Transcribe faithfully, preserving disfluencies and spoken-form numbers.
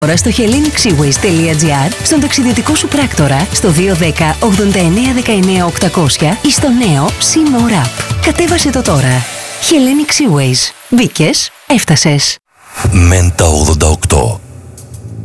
Τώρα στο hellenicseaways.gr, στον ταξιδιωτικό σου πράκτορα, στο δύο ένα μηδέν ογδόντα εννέα δεκαεννέα οκτακόσια ή στο νέο SeaMore App. Κατέβασε το τώρα. Hellenic Seaways. Μπήκες, έφτασες. Μέντα ογδόντα οκτώ.